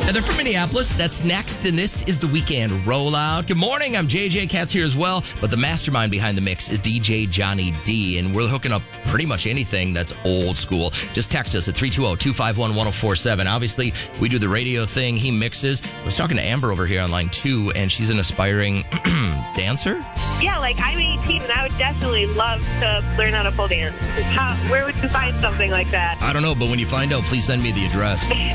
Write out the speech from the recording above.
And they're from Minneapolis. That's next, and this is the Weekend Rollout. Good morning. I'm JJ. Cat's here as well, but the mastermind behind the mix is DJ Johnny D, and we're hooking up pretty much anything that's old school. Just text us at 320-251-1047. Obviously, we do the radio thing. He mixes. I was talking to Amber over here on line 2, and she's an aspiring dancer. Yeah, like I'm 18, and I would definitely love to learn how to pole dance. Where would you find something like that? I don't know, but when you find out, please send me the address.